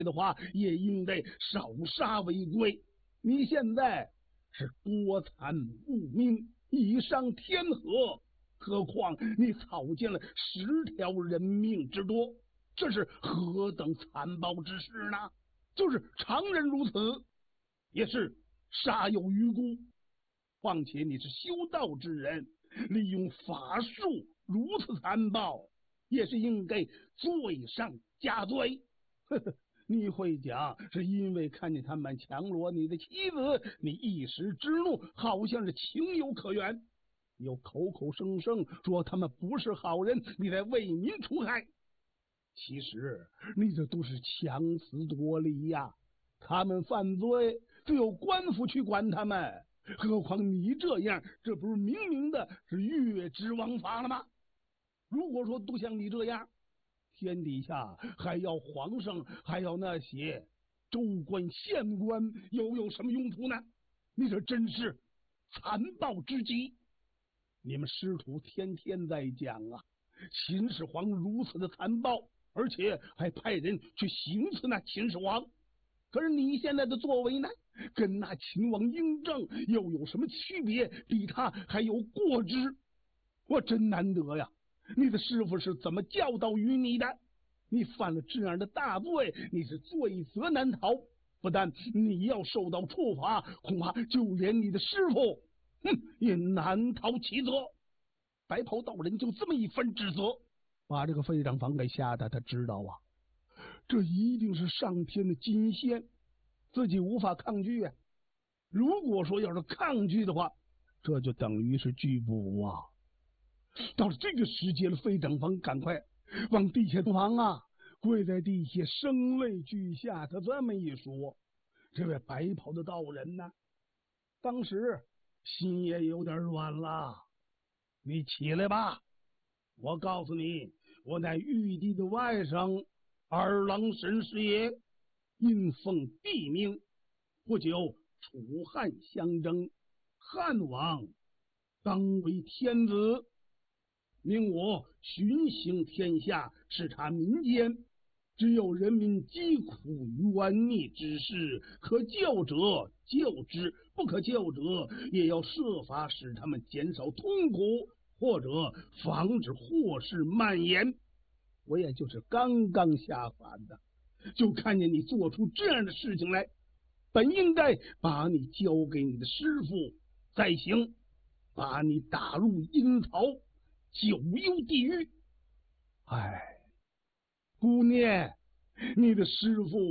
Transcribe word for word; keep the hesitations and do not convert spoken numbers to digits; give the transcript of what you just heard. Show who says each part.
Speaker 1: 的话，也应得少杀为贵。你现在是多残无命，以伤天和，何况你草菅了十条人命之多，这是何等残暴之事呢？就是常人如此，也是煞有余辜。况且你是修道之人，利用法术如此残暴，也是应该罪上加罪。呵呵，你会讲是因为看见他们强罗你的妻子，你一时之怒，好像是情有可原，又口口声声说他们不是好人，你在为民除害。其实你这都是强词夺理呀！他们犯罪就有官府去管他们，何况你这样，这不是明明的是越职枉法了吗？如果说都像你这样，天底下还要皇上，还要那些州官县官，又有什么用处呢？你这真是残暴之极！你们师徒天天在讲啊，秦始皇如此的残暴，而且还派人去行刺那秦始皇。可是你现在的作为呢，跟那秦王嬴政又有什么区别？比他还有过之。我真难得呀！你的师傅是怎么教导于你的？你犯了这样的大罪，你是罪责难逃。不但你要受到处罚，恐怕就连你的师傅，哼，也难逃其责。白袍道人就这么一番指责，把这个费长房给吓得，他知道啊，这一定是上天的金线，自己无法抗拒啊。如果说要是抗拒的话，这就等于是拒捕啊。到了这个时节了，费长房赶快往地下房啊，跪在地下，声泪俱下。他这么一说，这位白袍的道人呢，当时心也有点软了。你起来吧，我告诉你，我乃玉帝的外甥二郎神师也，因奉帝命，不久楚汉相争，汉王当为天子，命我巡行天下，视察民间，只有人民疾苦冤逆之事，可救者救之，不可救者也要设法使他们减少痛苦，或者防止祸事蔓延。我也就是刚刚下凡的，就看见你做出这样的事情来，本应该把你交给你的师傅再行，把你打入阴曹，九幽地狱。哎，姑念，你的师傅